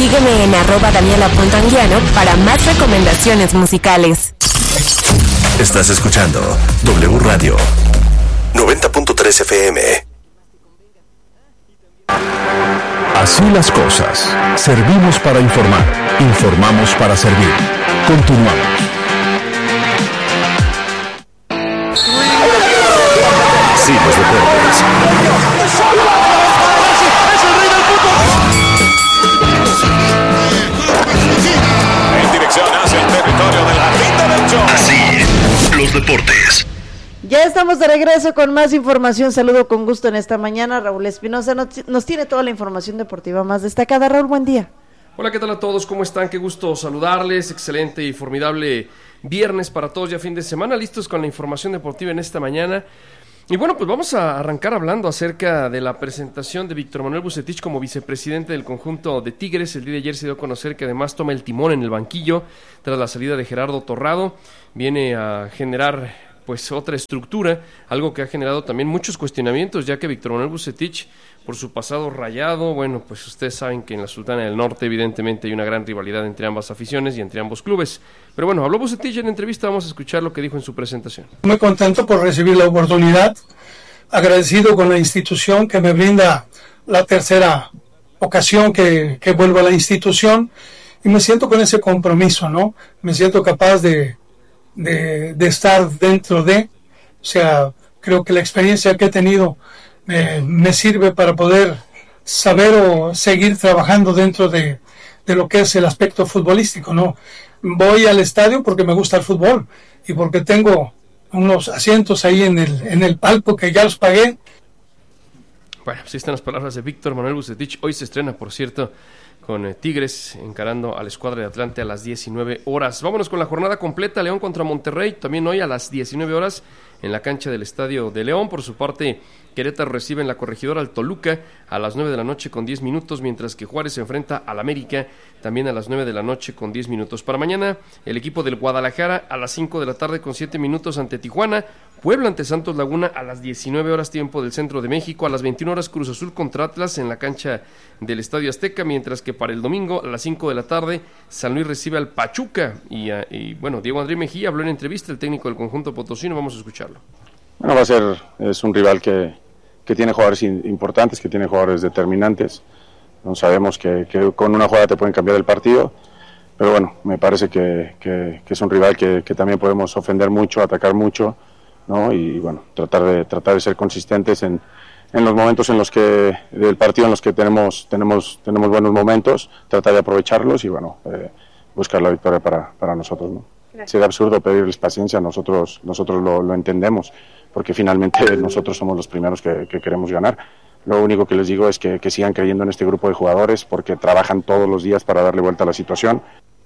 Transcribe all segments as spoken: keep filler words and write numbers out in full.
Sígueme en arroba daniela.anguiano para más recomendaciones musicales. Estás escuchando W Radio noventa punto tres F M. Así las cosas. Servimos para informar. Informamos para servir. Continuamos. Sí, los deportes. En dirección hacia el territorio del jardín derecho. Así, los deportes. Ya estamos de regreso con más información. Saludo con gusto en esta mañana. Raúl Espinosa nos, nos tiene toda la información deportiva más destacada. Raúl, buen día. Hola, ¿qué tal a todos? ¿Cómo están? Qué gusto saludarles. Excelente y formidable viernes para todos, ya fin de semana, listos con la información deportiva en esta mañana. Y bueno, pues vamos a arrancar hablando acerca de la presentación de Víctor Manuel Vucetich como vicepresidente del conjunto de Tigres. El día de ayer se dio a conocer que además toma el timón en el banquillo tras la salida de Gerardo Torrado. Viene a generar pues otra estructura, algo que ha generado también muchos cuestionamientos, ya que Víctor Manuel Vucetich, por su pasado rayado, bueno, pues ustedes saben que en la Sultana del Norte evidentemente hay una gran rivalidad entre ambas aficiones y entre ambos clubes. Pero bueno, habló Vucetich en entrevista, vamos a escuchar lo que dijo en su presentación. Muy contento por recibir la oportunidad, agradecido con la institución que me brinda la tercera ocasión que, que vuelvo a la institución, y me siento con ese compromiso, ¿no? Me siento capaz de De, de estar dentro de, o sea, creo que la experiencia que he tenido eh, me sirve para poder saber o seguir trabajando dentro de, de lo que es el aspecto futbolístico, ¿no? Voy al estadio porque me gusta el fútbol y porque tengo unos asientos ahí en el, en el palco que ya los pagué. Bueno, pues están las palabras de Víctor Manuel Vucetich. Hoy se estrena, por cierto, con eh, Tigres encarando a la escuadra de Atlante a las diecinueve horas. Vámonos con la jornada completa. León contra Monterrey, también hoy a las diecinueve horas en la cancha del Estadio de León. Por su parte, Querétaro recibe en la Corregidora al Toluca a las nueve de la noche con diez minutos, mientras que Juárez se enfrenta al América también a las nueve de la noche con diez minutos. Para mañana, el equipo del Guadalajara a las cinco de la tarde con siete minutos ante Tijuana. Puebla ante Santos Laguna a las diecinueve horas tiempo del centro de México. A las veintiuna horas Cruz Azul contra Atlas en la cancha del Estadio Azteca, mientras que para el domingo a las cinco de la tarde San Luis recibe al Pachuca y, y bueno, Diego André Mejía habló en entrevista, el técnico del conjunto potosino. Vamos a escucharlo. Bueno, va a ser, es un rival que, que tiene jugadores importantes, que tiene jugadores determinantes. No sabemos que, que con una jugada te pueden cambiar el partido, pero bueno, me parece que, que, que es un rival que, que también podemos ofender mucho, atacar mucho, ¿no? Y bueno, tratar de tratar de ser consistentes en, en los momentos en los que del partido en los que tenemos tenemos tenemos buenos momentos, tratar de aprovecharlos y bueno, eh, buscar la victoria para, para nosotros, ¿no? Sería absurdo pedirles paciencia, nosotros nosotros lo, lo entendemos, porque finalmente nosotros somos los primeros que, que queremos ganar. Lo único que les digo es que, que sigan creyendo en este grupo de jugadores, porque trabajan todos los días para darle vuelta a la situación.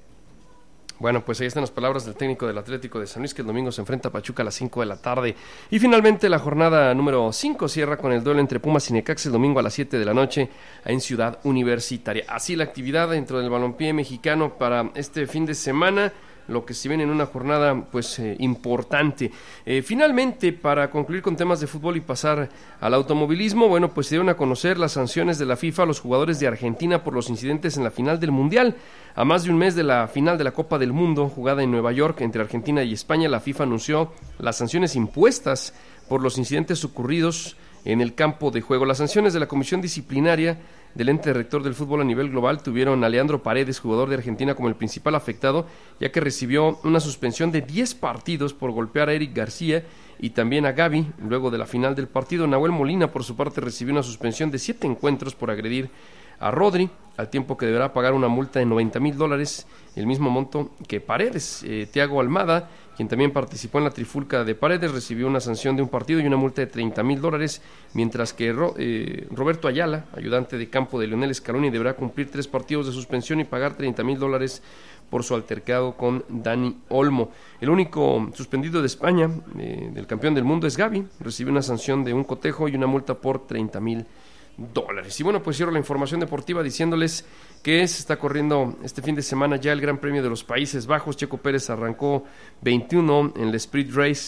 Bueno, pues ahí están las palabras del técnico del Atlético de San Luis, que el domingo se enfrenta a Pachuca a las cinco de la tarde. Y finalmente la jornada número cinco cierra con el duelo entre Pumas y Necaxa el domingo a las siete de la noche en Ciudad Universitaria. Así la actividad dentro del balompié mexicano para este fin de semana, lo que se viene en una jornada pues eh, importante. Eh, finalmente, para concluir con temas de fútbol y pasar al automovilismo, bueno, pues se dieron a conocer las sanciones de la FIFA a los jugadores de Argentina por los incidentes en la final del Mundial. A más de un mes de la final de la Copa del Mundo, jugada en Nueva York entre Argentina y España, la FIFA anunció las sanciones impuestas por los incidentes ocurridos en el campo de juego. Las sanciones de la Comisión Disciplinaria del ente rector del fútbol a nivel global tuvieron a Leandro Paredes, jugador de Argentina, como el principal afectado, ya que recibió una suspensión de diez partidos por golpear a Eric García, y también a Gaby luego de la final del partido. Nahuel Molina, por su parte, recibió una suspensión de siete encuentros por agredir a Rodri, al tiempo que deberá pagar una multa de noventa mil dólares, el mismo monto que Paredes. eh, Thiago Almada, quien también participó en la trifulca de Paredes, recibió una sanción de un partido y una multa de treinta mil dólares, mientras que Ro, eh, Roberto Ayala, ayudante de campo de Lionel Scaloni, deberá cumplir tres partidos de suspensión y pagar treinta mil dólares por su altercado con Dani Olmo. El único suspendido de España, eh, del campeón del mundo, es Gaby, recibió una sanción de un cotejo y una multa por treinta mil dólares. Y bueno, pues cierro la información deportiva diciéndoles que se está corriendo este fin de semana ya el Gran Premio de los Países Bajos. Checo Pérez arrancó veintiuno en la Sprint Race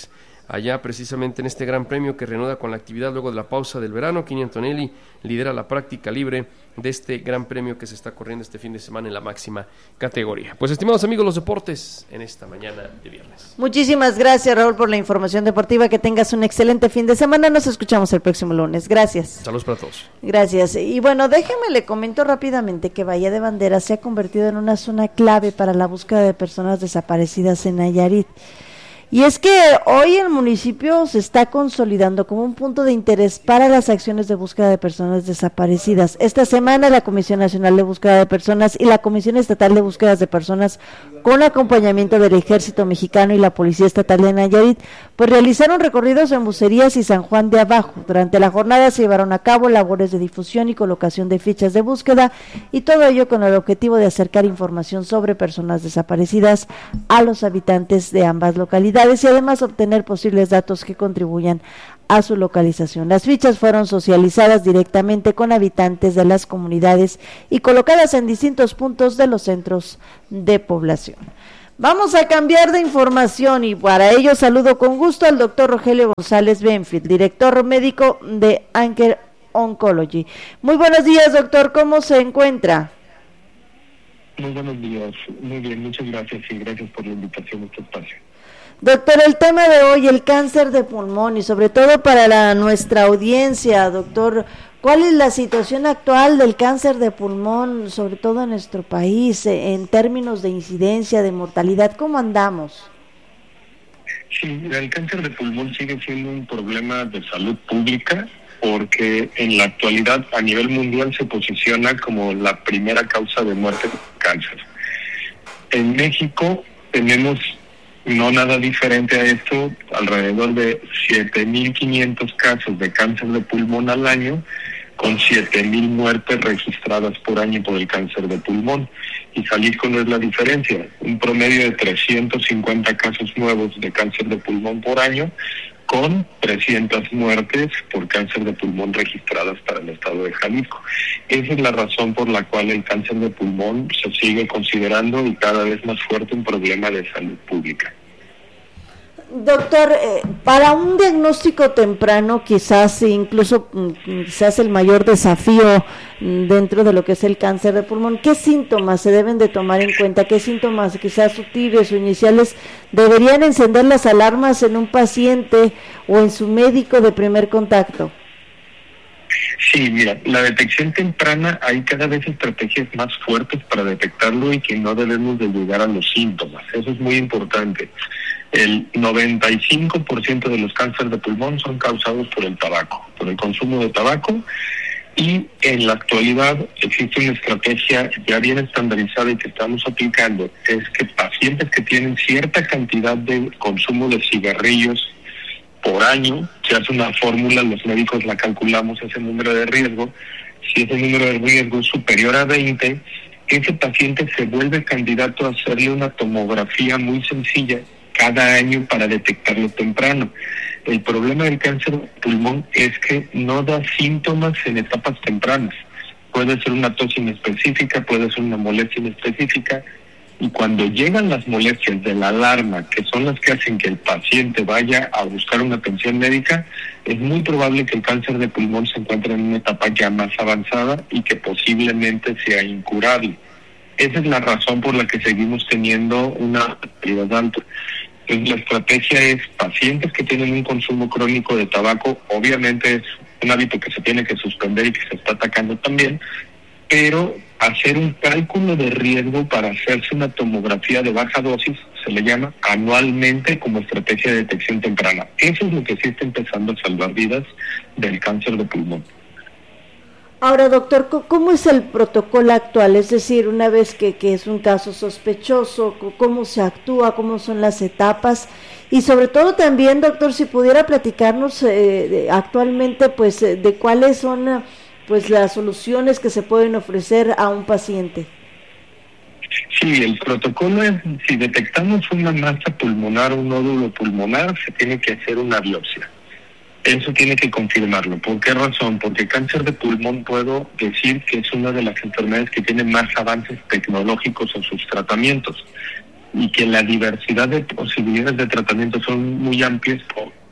allá precisamente en este Gran Premio que reanuda con la actividad luego de la pausa del verano. Kini Antonelli lidera la práctica libre de este Gran Premio que se está corriendo este fin de semana en la máxima categoría. Pues estimados amigos, los deportes en esta mañana de viernes. Muchísimas gracias, Raúl, por la información deportiva. Que tengas un excelente fin de semana. Nos escuchamos el próximo lunes. Gracias. Saludos para todos. Gracias. Y bueno, déjeme le comento rápidamente que Bahía de Banderas se ha convertido en una zona clave para la búsqueda de personas desaparecidas en Nayarit. Y es que hoy el municipio se está consolidando como un punto de interés para las acciones de búsqueda de personas desaparecidas. Esta semana la Comisión Nacional de Búsqueda de Personas y la Comisión Estatal de Búsquedas de Personas, con acompañamiento del Ejército Mexicano y la Policía Estatal de Nayarit, pues realizaron recorridos en Bucerías y San Juan de Abajo. Durante la jornada se llevaron a cabo labores de difusión y colocación de fichas de búsqueda, y todo ello con el objetivo de acercar información sobre personas desaparecidas a los habitantes de ambas localidades y además obtener posibles datos que contribuyan a su localización. Las fichas fueron socializadas directamente con habitantes de las comunidades y colocadas en distintos puntos de los centros de población. Vamos a cambiar de información y para ello saludo con gusto al doctor Rogelio González Benfield, director médico de Anker Oncology. Muy buenos días, doctor, ¿cómo se encuentra? Muy buenos días, muy bien, muchas gracias y gracias por la invitación a este espacio. Doctor, el tema de hoy, el cáncer de pulmón, y sobre todo para la, nuestra audiencia, doctor, ¿cuál es la situación actual del cáncer de pulmón, sobre todo en nuestro país, en términos de incidencia, de mortalidad? ¿Cómo andamos? Sí, el cáncer de pulmón sigue siendo un problema de salud pública porque en la actualidad a nivel mundial se posiciona como la primera causa de muerte por cáncer. En México tenemos no nada diferente a esto, alrededor de siete mil quinientos casos de cáncer de pulmón al año, con siete mil muertes registradas por año por el cáncer de pulmón. Y Jalisco no es la diferencia, un promedio de trescientos cincuenta casos nuevos de cáncer de pulmón por año, con trescientas muertes por cáncer de pulmón registradas para el estado de Jalisco. Esa es la razón por la cual el cáncer de pulmón se sigue considerando y cada vez más fuerte un problema de salud pública. Doctor, eh, para un diagnóstico temprano, quizás incluso quizás el mayor desafío dentro de lo que es el cáncer de pulmón, ¿qué síntomas se deben de tomar en cuenta? ¿Qué síntomas quizás sutiles o iniciales deberían encender las alarmas en un paciente o en su médico de primer contacto? Sí, mira, la detección temprana, hay cada vez estrategias más fuertes para detectarlo y que no debemos de llegar a los síntomas. Eso es muy importante. El noventa y cinco por ciento de los cánceres de pulmón son causados por el tabaco, por el consumo de tabaco, y en la actualidad existe una estrategia ya bien estandarizada y que estamos aplicando, es que pacientes que tienen cierta cantidad de consumo de cigarrillos por año, se hace una fórmula, los médicos la calculamos ese número de riesgo, si ese número de riesgo es superior a veinte, ese paciente se vuelve candidato a hacerle una tomografía muy sencilla cada año para detectarlo temprano. El problema del cáncer de pulmón es que no da síntomas en etapas tempranas. Puede ser una tos inespecífica, puede ser una molestia inespecífica, y cuando llegan las molestias de la alarma, que son las que hacen que el paciente vaya a buscar una atención médica, es muy probable que el cáncer de pulmón se encuentre en una etapa ya más avanzada y que posiblemente sea incurable. Esa es la razón por la que seguimos teniendo una mortalidad alta. Entonces, la estrategia es pacientes que tienen un consumo crónico de tabaco, obviamente es un hábito que se tiene que suspender y que se está atacando también, pero hacer un cálculo de riesgo para hacerse una tomografía de baja dosis, se le llama anualmente como estrategia de detección temprana. Eso es lo que sí está empezando a salvar vidas del cáncer de pulmón. Ahora, doctor, ¿cómo es el protocolo actual? Es decir, una vez que, que es un caso sospechoso, ¿cómo se actúa? ¿Cómo son las etapas? Y sobre todo también, doctor, si pudiera platicarnos eh, de, actualmente, pues, eh, de cuáles son pues las soluciones que se pueden ofrecer a un paciente. Sí, el protocolo es, si detectamos una masa pulmonar o un nódulo pulmonar, se tiene que hacer una biopsia. Eso tiene que confirmarlo. ¿Por qué razón? Porque cáncer de pulmón puedo decir que es una de las enfermedades que tiene más avances tecnológicos en sus tratamientos y que la diversidad de posibilidades de tratamiento son muy amplias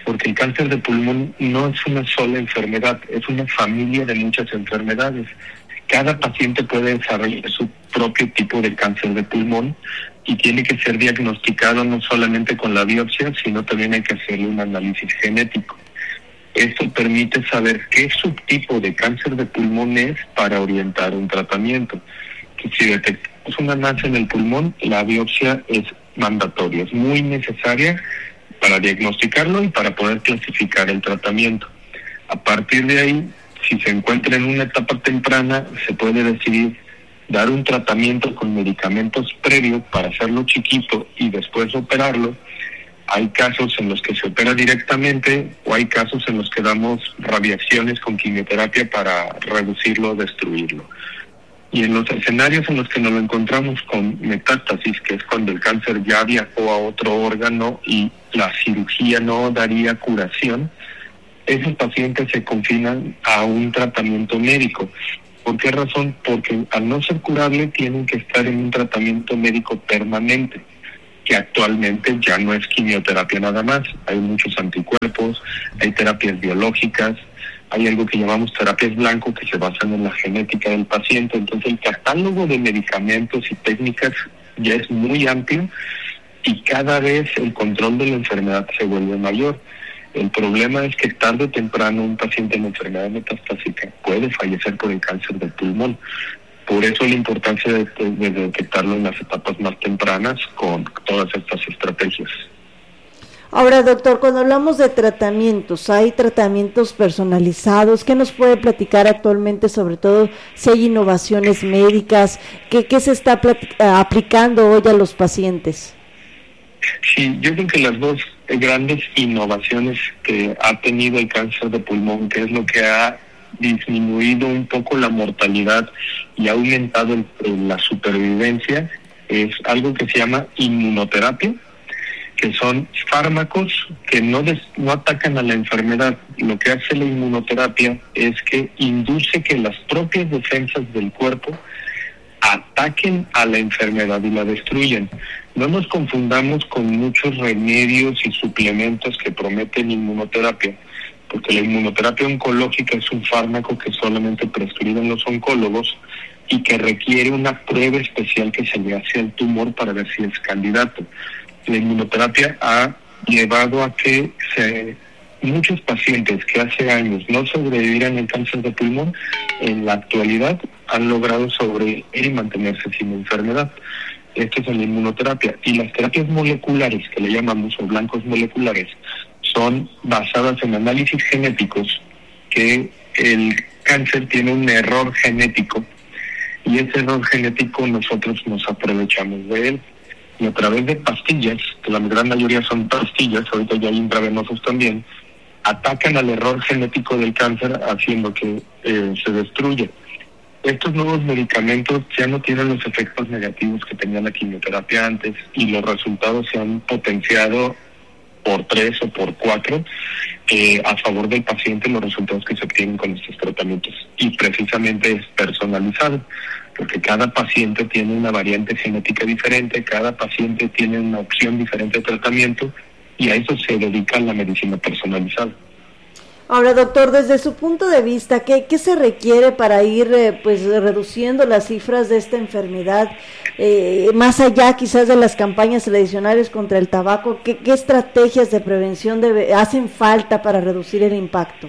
porque el cáncer de pulmón no es una sola enfermedad, es una familia de muchas enfermedades. Cada paciente puede desarrollar su propio tipo de cáncer de pulmón y tiene que ser diagnosticado no solamente con la biopsia, sino también hay que hacerle un análisis genético. Esto permite saber qué subtipo de cáncer de pulmón es para orientar un tratamiento. Que si detectamos una mancha en el pulmón, la biopsia es mandatoria, es muy necesaria para diagnosticarlo y para poder clasificar el tratamiento. A partir de ahí, si se encuentra en una etapa temprana, se puede decidir dar un tratamiento con medicamentos previos para hacerlo chiquito y después operarlo. Hay casos en los que se opera directamente o hay casos en los que damos radiaciones con quimioterapia para reducirlo o destruirlo. Y en los escenarios en los que nos lo encontramos con metástasis, que es cuando el cáncer ya viajó a otro órgano y la cirugía no daría curación, esos pacientes se confinan a un tratamiento médico. ¿Por qué razón? Porque al no ser curable tienen que estar en un tratamiento médico permanente, que actualmente ya no es quimioterapia nada más. Hay muchos anticuerpos, hay terapias biológicas, hay algo que llamamos terapias blanco que se basan en la genética del paciente. Entonces el catálogo de medicamentos y técnicas ya es muy amplio y cada vez el control de la enfermedad se vuelve mayor. El problema es que tarde o temprano un paciente en enfermedad metastásica puede fallecer por el cáncer del pulmón. Por eso la importancia de, de detectarlo en las etapas más tempranas con todas estas estrategias. Ahora, doctor, cuando hablamos de tratamientos, ¿hay tratamientos personalizados? ¿Qué nos puede platicar actualmente, sobre todo si hay innovaciones médicas? ¿Qué, qué se está aplicando hoy a los pacientes? Sí, yo creo que las dos grandes innovaciones que ha tenido el cáncer de pulmón, que es lo que ha disminuido un poco la mortalidad y ha aumentado el, el, la supervivencia, es algo que se llama inmunoterapia, que son fármacos que no, des, no atacan a la enfermedad. Lo que hace la inmunoterapia es que induce que las propias defensas del cuerpo ataquen a la enfermedad y la destruyen. No nos confundamos con muchos remedios y suplementos que prometen inmunoterapia, porque la inmunoterapia oncológica es un fármaco que solamente prescriben los oncólogos y que requiere una prueba especial que se le hace al tumor para ver si es candidato. La inmunoterapia ha llevado a que se, muchos pacientes que hace años no sobrevivieran el cáncer de pulmón, en la actualidad han logrado sobrevivir y mantenerse sin enfermedad. Esto es la inmunoterapia. Y las terapias moleculares, que le llamamos, o blancos moleculares, son basadas en análisis genéticos, que el cáncer tiene un error genético, y ese error genético nosotros nos aprovechamos de él. Y a través de pastillas, que la gran mayoría son pastillas, ahorita ya hay intravenosos también, atacan al error genético del cáncer haciendo que eh, se destruya. Estos nuevos medicamentos ya no tienen los efectos negativos que tenía la quimioterapia antes y los resultados se han potenciado por tres o por cuatro eh, a favor del paciente, los resultados que se obtienen con estos tratamientos. Y precisamente es personalizado, porque cada paciente tiene una variante genética diferente, cada paciente tiene una opción diferente de tratamiento y a eso se dedica la medicina personalizada. Ahora, doctor, desde su punto de vista, ¿qué, qué se requiere para ir eh, pues reduciendo las cifras de esta enfermedad, eh, más allá quizás de las campañas tradicionales contra el tabaco? ¿Qué, qué estrategias de prevención debe, hacen falta para reducir el impacto?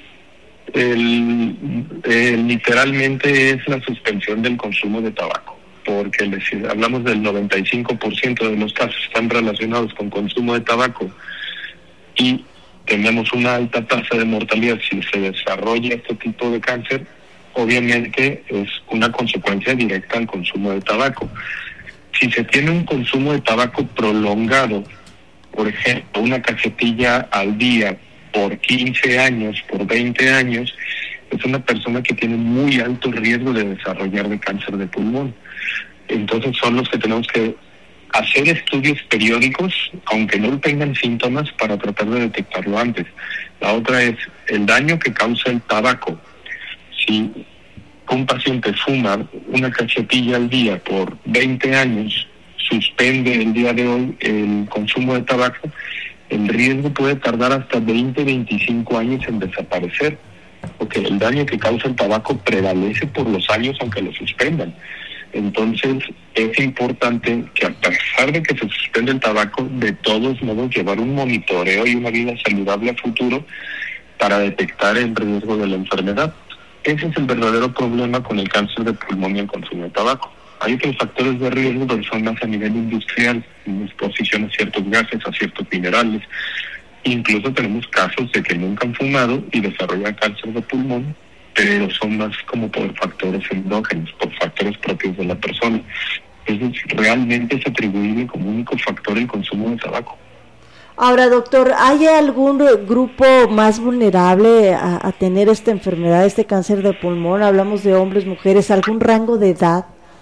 El, el, literalmente es la suspensión del consumo de tabaco, porque les, hablamos del noventa y cinco por ciento de los casos están relacionados con consumo de tabaco y tenemos una alta tasa de mortalidad si se desarrolla este tipo de cáncer. Obviamente es una consecuencia directa al consumo de tabaco. Si se tiene un consumo de tabaco prolongado, por ejemplo, una cajetilla al día por quince años, por veinte años, es una persona que tiene muy alto riesgo de desarrollar de cáncer de pulmón. Entonces son los que tenemos que hacer estudios periódicos, aunque no tengan síntomas, para tratar de detectarlo antes. La otra es el daño que causa el tabaco. Si un paciente fuma una cajetilla al día por veinte años, suspende el día de hoy el consumo de tabaco, el riesgo puede tardar hasta veinte, veinticinco años en desaparecer, porque el daño que causa el tabaco prevalece por los años aunque lo suspendan. Entonces es importante que, a pesar de que se suspende el tabaco, de todos modos llevar un monitoreo y una vida saludable a futuro para detectar el riesgo de la enfermedad. Ese es el verdadero problema con el cáncer de pulmón y el consumo de tabaco. Hay otros factores de riesgo, pero son más a nivel industrial, exposición a ciertos gases, a ciertos minerales. Incluso tenemos casos de que nunca han fumado y desarrollan cáncer de pulmón, pero son más como por factores endógenos, por factores propios de la persona. Entonces, realmente es atribuible como único factor el consumo de tabaco. Ahora, doctor, ¿hay algún grupo más vulnerable a, a tener esta enfermedad, este cáncer de pulmón? Hablamos de hombres, mujeres, ¿algún rango de edad?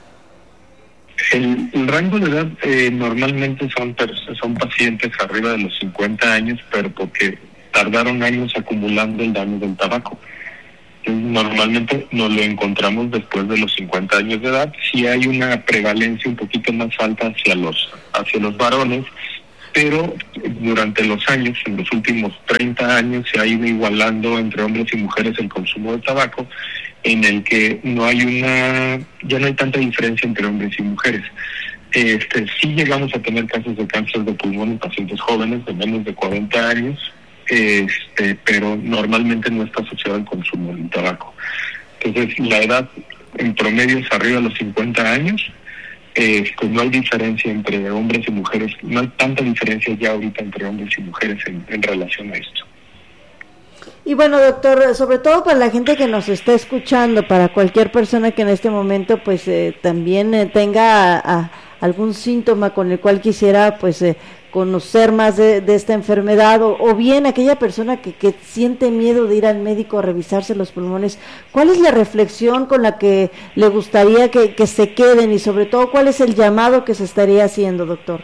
El, el rango de edad eh, normalmente son, son pacientes arriba de los cincuenta años, pero porque tardaron años acumulando el daño del tabaco. Normalmente nos lo encontramos después de los cincuenta años de edad. Sí hay una prevalencia un poquito más alta hacia los hacia los varones, pero durante los años, en los últimos treinta años, se ha ido igualando entre hombres y mujeres el consumo de tabaco, en el que no hay una, ya no hay tanta diferencia entre hombres y mujeres. Este, sí llegamos a tener casos de cáncer de pulmón en pacientes jóvenes de menos de cuarenta años, este, pero normalmente no está asociado al consumo del tabaco. Entonces, la edad en promedio es arriba de los cincuenta años. Eh, pues no hay diferencia entre hombres y mujeres, no hay tanta diferencia ya ahorita entre hombres y mujeres en, en relación a esto. Y bueno, doctor, sobre todo para la gente que nos está escuchando, para cualquier persona que en este momento pues eh, también eh, tenga a, a algún síntoma con el cual quisiera pues eh, conocer más de, de esta enfermedad, o, o bien aquella persona que, que siente miedo de ir al médico a revisarse los pulmones, ¿cuál es la reflexión con la que le gustaría que, que se queden, y sobre todo cuál es el llamado que se estaría haciendo, doctor?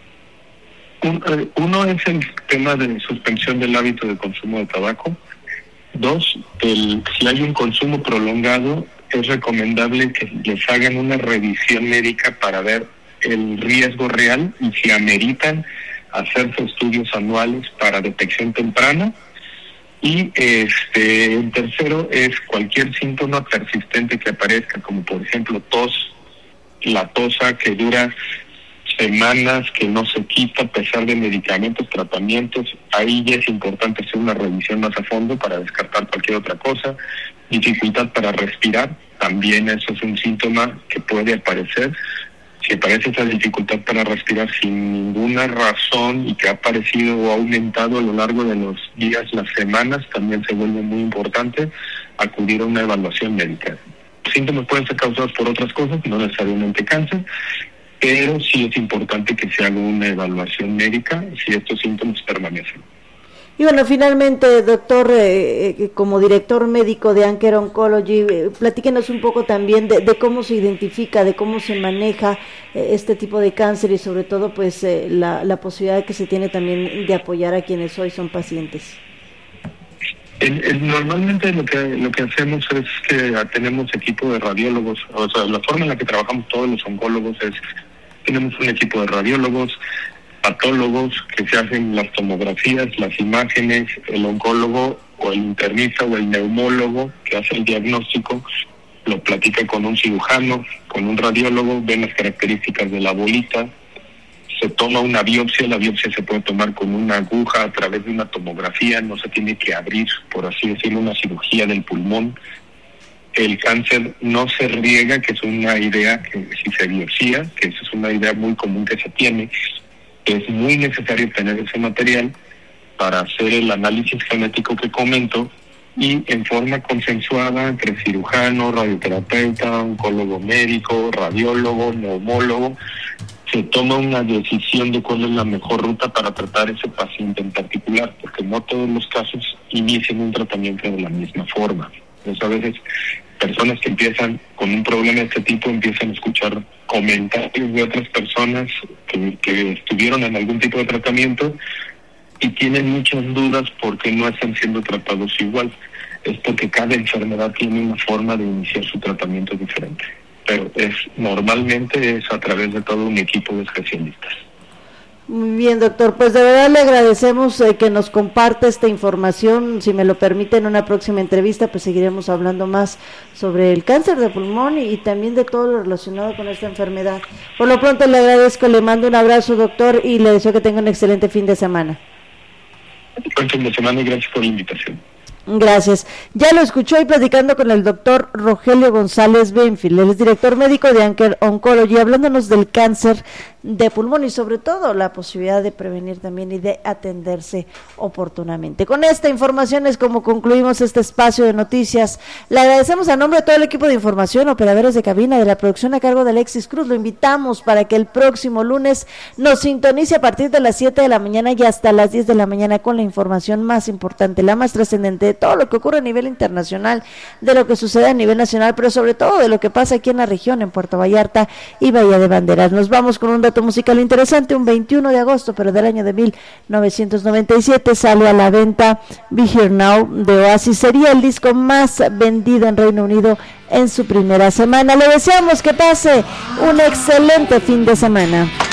Uno es el tema de suspensión del hábito de consumo de tabaco. Dos, el, si hay un consumo prolongado, es recomendable que les hagan una revisión médica para ver el riesgo real y si ameritan hacerse estudios anuales para detección temprana. Y este el tercero es cualquier síntoma persistente que aparezca, como por ejemplo tos, la tosa que dura semanas, que no se quita a pesar de medicamentos, tratamientos. Ahí ya es importante hacer una revisión más a fondo para descartar cualquier otra cosa. Dificultad para respirar, también eso es un síntoma que puede aparecer. Si aparece esa dificultad para respirar sin ninguna razón y que ha aparecido o ha aumentado a lo largo de los días, las semanas, también se vuelve muy importante acudir a una evaluación médica. Los síntomas pueden ser causados por otras cosas, no necesariamente cáncer, pero sí es importante que se haga una evaluación médica si estos síntomas permanecen. Y bueno, finalmente, doctor, eh, eh, como director médico de Anker Oncology, eh, platíquenos un poco también de, de cómo se identifica, de cómo se maneja eh, este tipo de cáncer, y sobre todo pues eh, la, la posibilidad que se tiene también de apoyar a quienes hoy son pacientes. El, el, normalmente lo que lo que hacemos es que tenemos equipo de radiólogos, o sea, la forma en la que trabajamos todos los oncólogos es, tenemos un equipo de radiólogos, patólogos que se hacen las tomografías, las imágenes, el oncólogo o el internista o el neumólogo que hace el diagnóstico, lo platica con un cirujano, con un radiólogo, ven las características de la bolita, se toma una biopsia, la biopsia se puede tomar con una aguja a través de una tomografía, no se tiene que abrir, por así decirlo, una cirugía del pulmón. El cáncer no se riega, que es una idea que si se biopsia, que esa es una idea muy común que se tiene. Es muy necesario tener ese material para hacer el análisis genético que comento, y en forma consensuada entre cirujano, radioterapeuta, oncólogo médico, radiólogo, neumólogo, se toma una decisión de cuál es la mejor ruta para tratar a ese paciente en particular, porque no todos los casos inician un tratamiento de la misma forma. Entonces, a veces personas que empiezan con un problema de este tipo empiezan a escuchar comentarios de otras personas que, que estuvieron en algún tipo de tratamiento y tienen muchas dudas porque no están siendo tratados igual. Es porque cada enfermedad tiene una forma de iniciar su tratamiento diferente, pero es normalmente es a través de todo un equipo de especialistas. Muy bien, doctor, pues de verdad le agradecemos eh, que nos comparte esta información. Si me lo permite, en una próxima entrevista pues seguiremos hablando más sobre el cáncer de pulmón y, y también de todo lo relacionado con esta enfermedad. Por lo pronto le agradezco, le mando un abrazo, doctor, y le deseo que tenga un excelente fin de semana. Buen fin de semana y gracias por la invitación. Gracias. Ya lo escuchó y platicando con el doctor Rogelio González Benfield, él es director médico de Anker Oncology, hablándonos del cáncer de pulmón y sobre todo la posibilidad de prevenir también y de atenderse oportunamente. Con esta información es como concluimos este espacio de noticias. Le agradecemos a nombre de todo el equipo de información, operadores de cabina, de la producción a cargo de Alexis Cruz. Lo invitamos para que el próximo lunes nos sintonice a partir de las siete de la mañana y hasta las diez de la mañana con la información más importante, la más trascendente de todo lo que ocurre a nivel internacional, de lo que sucede a nivel nacional, pero sobre todo de lo que pasa aquí en la región, en Puerto Vallarta y Bahía de Banderas. Nos vamos con un dato musical interesante. Un veintiuno de agosto, pero del año de mil novecientos noventa y siete, sale a la venta Be Here Now de Oasis. Sería el disco más vendido en Reino Unido en su primera semana. Le deseamos que pase un excelente fin de semana.